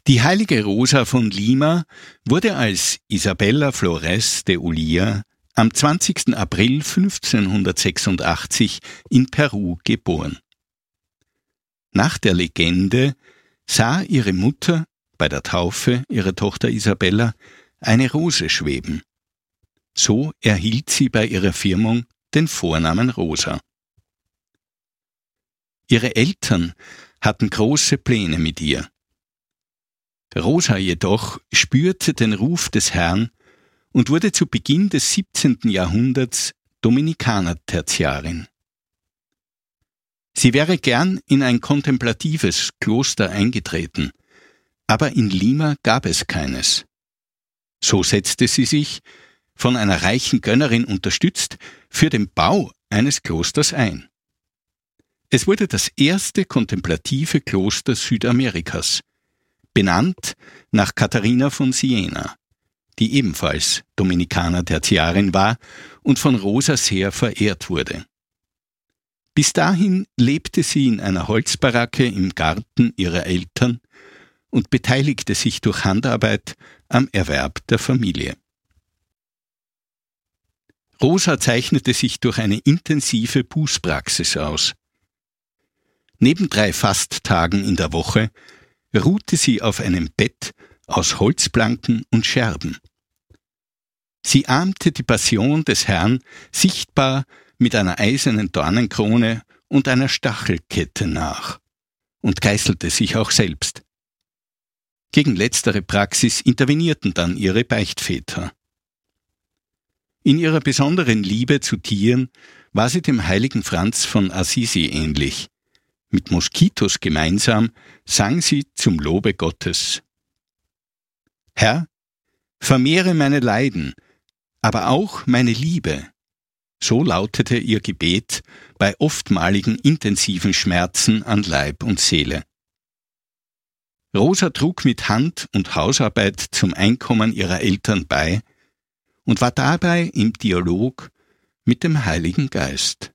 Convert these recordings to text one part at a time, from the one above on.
Die heilige Rosa von Lima wurde als Isabella Flores de Ulia am 20. April 1586 in Peru geboren. Nach der Legende sah ihre Mutter bei der Taufe ihrer Tochter Isabella eine Rose schweben. So erhielt sie bei ihrer Firmung den Vornamen Rosa. Ihre Eltern hatten große Pläne mit ihr. Rosa jedoch spürte den Ruf des Herrn und wurde zu Beginn des 17. Jahrhunderts Dominikaner-Tertiarin. Sie wäre gern in ein kontemplatives Kloster eingetreten, aber in Lima gab es keines. So setzte sie sich, von einer reichen Gönnerin unterstützt, für den Bau eines Klosters ein. Es wurde das erste kontemplative Kloster Südamerikas, benannt nach Katharina von Siena, die ebenfalls Dominikaner-Tertiarin war und von Rosa sehr verehrt wurde. Bis dahin lebte sie in einer Holzbaracke im Garten ihrer Eltern und beteiligte sich durch Handarbeit am Erwerb der Familie. Rosa zeichnete sich durch eine intensive Bußpraxis aus. Neben 3 Fasttagen in der Woche ruhte sie auf einem Bett aus Holzplanken und Scherben. Sie ahmte die Passion des Herrn sichtbar mit einer eisernen Dornenkrone und einer Stachelkette nach und geißelte sich auch selbst. Gegen letztere Praxis intervenierten dann ihre Beichtväter. In ihrer besonderen Liebe zu Tieren war sie dem heiligen Franz von Assisi ähnlich. Mit Moskitos gemeinsam sang sie zum Lobe Gottes: Herr, vermehre meine Leiden, aber auch meine Liebe. So lautete ihr Gebet bei oftmaligen intensiven Schmerzen an Leib und Seele. Rosa trug mit Hand- und Hausarbeit zum Einkommen ihrer Eltern bei und war dabei im Dialog mit dem Heiligen Geist.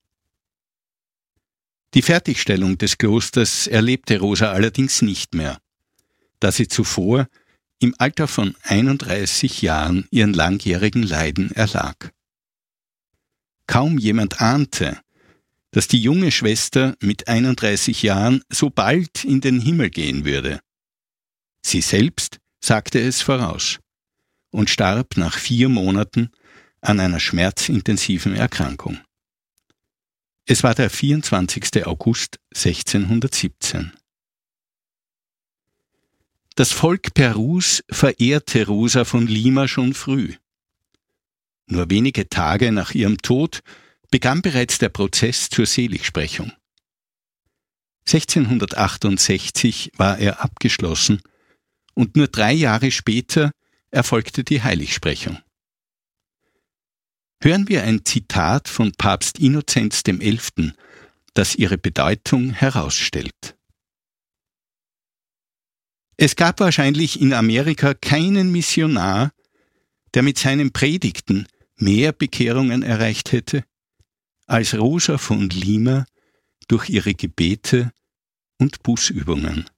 Die Fertigstellung des Klosters erlebte Rosa allerdings nicht mehr, da sie zuvor im Alter von 31 Jahren ihren langjährigen Leiden erlag. Kaum jemand ahnte, dass die junge Schwester mit 31 Jahren so bald in den Himmel gehen würde. Sie selbst sagte es voraus und starb nach 4 Monaten an einer schmerzintensiven Erkrankung. Es war der 24. August 1617. Das Volk Perus verehrte Rosa von Lima schon früh. Nur wenige Tage nach ihrem Tod begann bereits der Prozess zur Seligsprechung. 1668 war er abgeschlossen und nur 3 Jahre später erfolgte die Heiligsprechung. Hören wir ein Zitat von Papst Innozenz XI., das ihre Bedeutung herausstellt. Es gab wahrscheinlich in Amerika keinen Missionar, der mit seinen Predigten mehr Bekehrungen erreicht hätte, als Rosa von Lima durch ihre Gebete und Bußübungen.